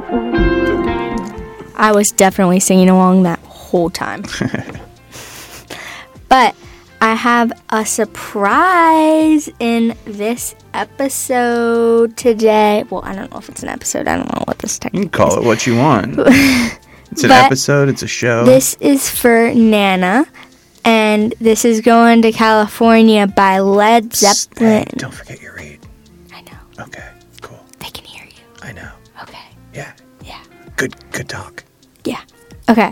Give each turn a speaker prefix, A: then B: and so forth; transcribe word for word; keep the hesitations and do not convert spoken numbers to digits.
A: I was definitely singing along that whole time. But I have a surprise in this episode today. Well, I don't know if it's an episode. I don't know what this
B: You
A: technically
B: can call it what you want. It's an
A: But
B: episode. It's a show.
A: This is for Nana, and this is Going to California by Led Zeppelin.
B: Hey, don't forget your read.
A: I know.
B: Okay, cool.
A: They can hear you.
B: I know.
A: Okay.
B: Yeah.
A: Yeah.
B: Good, good talk.
A: Yeah. Okay.